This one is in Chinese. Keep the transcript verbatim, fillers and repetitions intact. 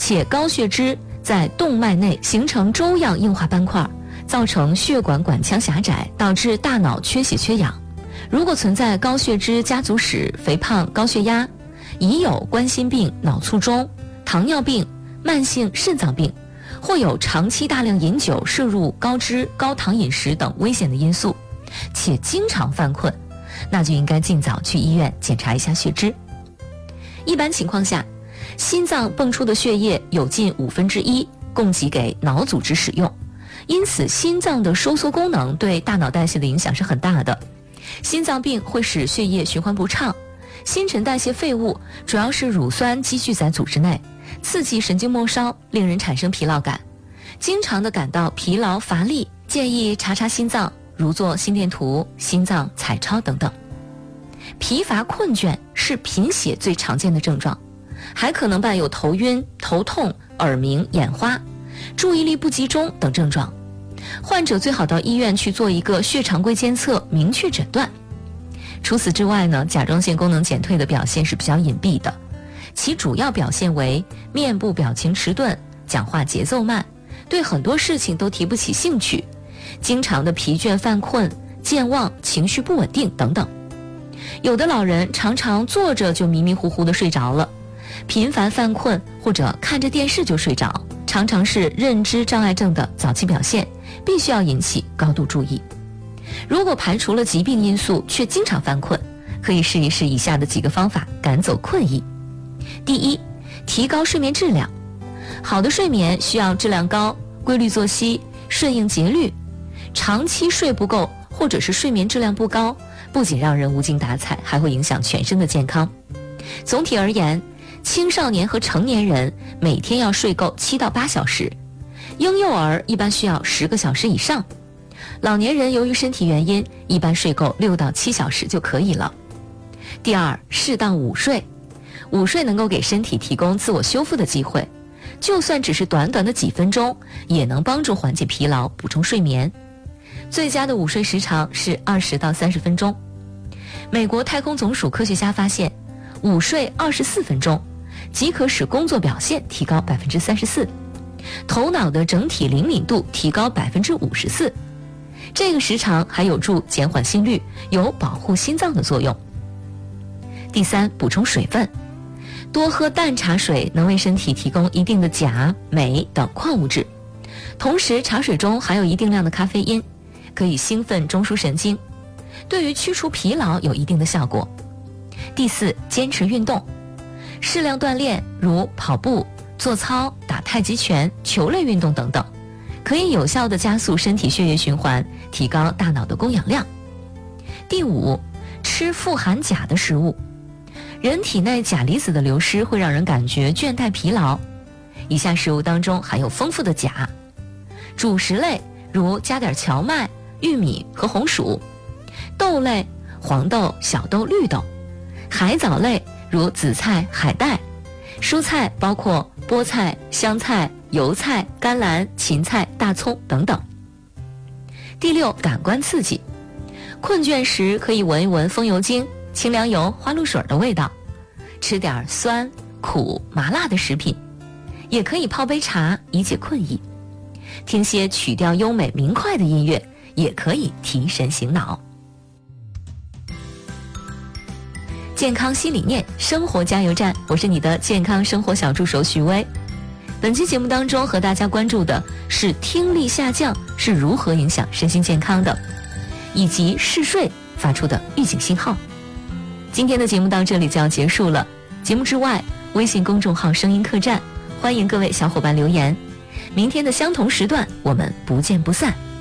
且高血脂在动脉内形成粥样硬化斑块，造成血管管腔狭窄，导致大脑缺血缺氧。如果存在高血脂家族史、肥胖、高血压，已有冠心病、脑卒中、糖尿病、慢性肾脏病，或有长期大量饮酒、摄入高脂、高糖饮食等危险的因素，且经常犯困，那就应该尽早去医院检查一下血脂。一般情况下，心脏泵出的血液有近五分之一供给给脑组织使用，因此心脏的收缩功能对大脑代谢的影响是很大的。心脏病会使血液循环不畅，新陈代谢废物主要是乳酸积聚在组织内，刺激神经末梢，令人产生疲劳感。经常的感到疲劳乏力，建议查查心脏，如做心电图、心脏彩超等等。疲乏困倦是贫血最常见的症状，还可能伴有头晕、头痛、耳鸣、眼花、注意力不集中等症状。患者最好到医院去做一个血常规监测，明确诊断。除此之外呢，甲状腺功能减退的表现是比较隐蔽的，其主要表现为面部表情迟钝、讲话节奏慢，对很多事情都提不起兴趣，经常的疲倦犯困、健忘、情绪不稳定等等。有的老人常常坐着就迷迷糊糊的睡着了，频繁犯困或者看着电视就睡着，常常是认知障碍症的早期表现，必须要引起高度注意。如果排除了疾病因素却经常犯困，可以试一试以下的几个方法赶走困意。第一，提高睡眠质量。好的睡眠需要质量高、规律作息、顺应节律。长期睡不够或者是睡眠质量不高，不仅让人无精打采，还会影响全身的健康。总体而言，青少年和成年人每天要睡够七到八小时，婴幼儿一般需要十个小时以上，老年人由于身体原因，一般睡够六到七小时就可以了。第二，适当午睡。午睡能够给身体提供自我修复的机会，就算只是短短的几分钟，也能帮助缓解疲劳，补充睡眠。最佳的午睡时长是二十到三十分钟。美国太空总署科学家发现，午睡二十四分钟即可使工作表现提高百分之三十四，头脑的整体灵敏度提高百分之五十四。这个时长还有助减缓心率，有保护心脏的作用。第三，补充水分。多喝淡茶水能为身体提供一定的钾、镁等矿物质，同时茶水中含有一定量的咖啡因，可以兴奋中枢神经，对于驱除疲劳有一定的效果。第四，坚持运动。适量锻炼，如跑步、做操、打太极拳、球类运动等等，可以有效地加速身体血液循环，提高大脑的供氧量。第五，吃富含钾的食物。人体内钾离子的流失会让人感觉倦怠疲劳，以下食物当中含有丰富的钾：主食类如加点荞麦、玉米和红薯；豆类黄豆、小豆、绿豆；海藻类如紫菜、海带；蔬菜包括菠菜、香菜、油菜、甘蓝、芹菜、大葱等等。第六，感官刺激。困倦时可以闻一闻风油精、清凉油、花露水的味道，吃点酸、苦、麻辣的食品，也可以泡杯茶以解困意。听些曲调优美明快的音乐，也可以提神醒脑。健康新理念，生活加油站，我是你的健康生活小助手许巍。本期节目当中和大家关注的是听力下降是如何影响身心健康的，以及嗜睡发出的预警信号。今天的节目到这里就要结束了，节目之外，微信公众号声音客栈，欢迎各位小伙伴留言。明天的相同时段，我们不见不散。